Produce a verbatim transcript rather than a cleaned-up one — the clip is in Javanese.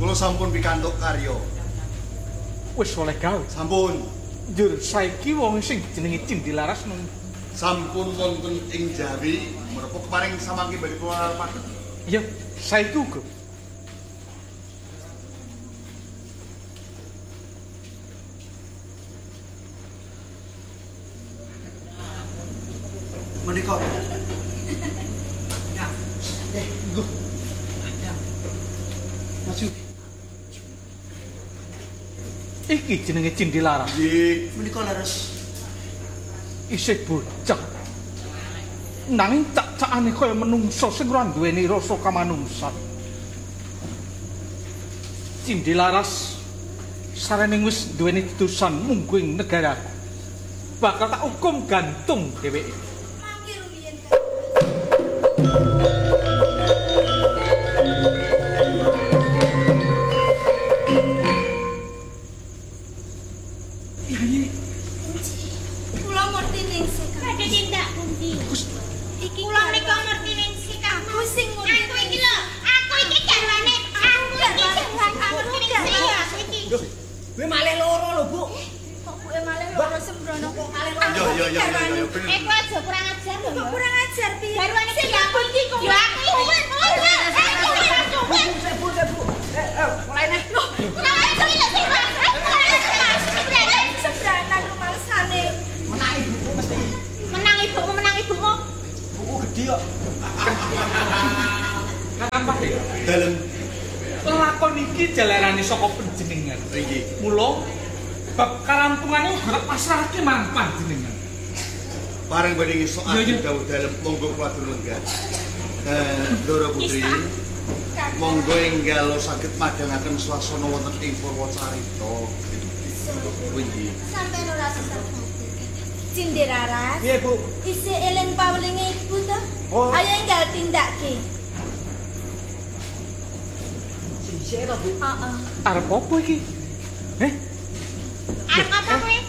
Kula sampun pikantuk karya. Wis oleh gawe. Sampun. Njur saiki wong sing jenenge Cindilaras nang Sampun wonten ing Jawi, menapa keparing samangke badhe kula paket. iya, saiki uga. Menika. Eh, nggo. Maju. Iki jenenge Cindilaras. Nggih. Menika leres. Isih bocah. Nanging cak-cakane kaya menungsa sing ora duweni rasa kamanungsan. Cindilaras sarening wis duweni tetusan munggo ing negaraku. Bakal tak hukum gantung dheweke. Mangke rumiyin. Kula ngerti ning sikap. Ada tindak pundi? Iki Kula nika ngerti ning sikap. Aku sing ngerti. Aku iki lho, aku iki garwane. Aku iki garwane. Aku ngerti ning sikap iki. Kowe malih loro lho, Bu. Kok kowe malah loro sembrono kok malih loro. Yo yo yo yo yo bener. Eh, kok aja kurang ajar lho. Kok kurang ajar piye? Garwane iki ya aku iki kok. Ya aku kuwi. Aku kuwi. Bu, Bu. Eh, eh, mulai nih. Kurang ajar iki lho sing. Sebranan rumangsane. Menang ibuku mesti. Menang ibumu, menang ibumu. Buku gede kok. Kakang Pak Dalem lakon iki jalarane saka panjenengan. nggih. Mula bab karampungane ora pasrahke marang panjenengan. Bareng badhe ngesuk Iya, iya. dawuh dalem monggo kula atur lenggah. Eh, Ndoro Putri. Monggo enggal saged madangaken swasana wonten ing Purwacarita. Nggih. Sampai ora sesat. Cindilaras. Piye, Bu? Isih eling pawelinge ibu to? Oh. Ayo enggal tindakke. Sisih to, Bu. Heeh. Arep apa iki? Eh? Arep apa kowe?